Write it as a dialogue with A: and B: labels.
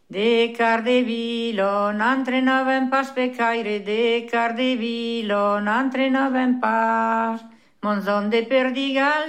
A: De Cardevilo, n'entre n'avem pas pe caire, de Cardevilo, n'entre n'avem pas. Monzon de Perdigal,